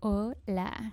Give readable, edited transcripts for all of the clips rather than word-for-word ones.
Hola.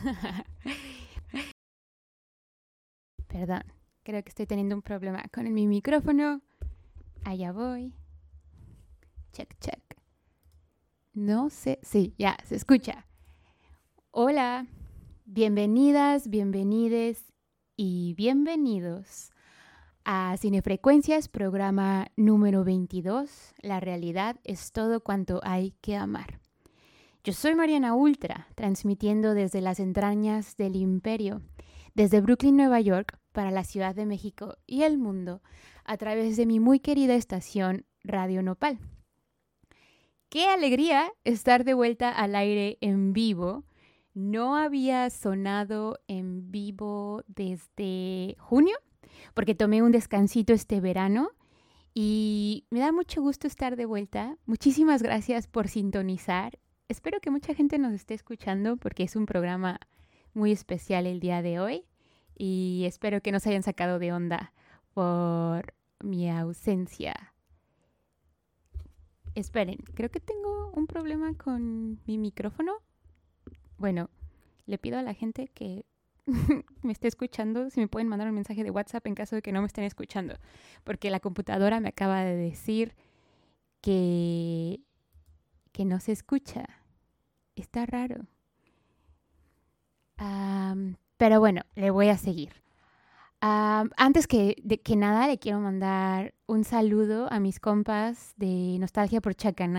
Perdón, creo que estoy teniendo un problema con mi micrófono. Allá voy. Check, check. No sé. Sí, ya, se escucha. Hola. Bienvenidas, bienvenides y bienvenidos a Cinefrecuencias, programa número 22. La realidad es todo cuanto hay que amar. Yo soy Mariana Ultra, transmitiendo desde las entrañas del imperio, desde Brooklyn, Nueva York, para la Ciudad de México y el mundo, a través de mi muy querida estación Radio Nopal. ¡Qué alegría estar de vuelta al aire en vivo! No había sonado en vivo desde junio, porque tomé un descansito este verano y me da mucho gusto estar de vuelta. Muchísimas gracias por sintonizar. Espero que mucha gente nos esté escuchando porque es un programa muy especial el día de hoy y espero que no se hayan sacado de onda por mi ausencia. Esperen, creo que tengo un problema con mi micrófono. Bueno, le pido a la gente que me esté escuchando si me pueden mandar un mensaje de WhatsApp en caso de que no me estén escuchando, porque la computadora me acaba de decir que no se escucha. Está raro. Pero bueno, le voy a seguir. Antes que nada, le quiero mandar un saludo a mis compas de Nostalgia por Chacaná.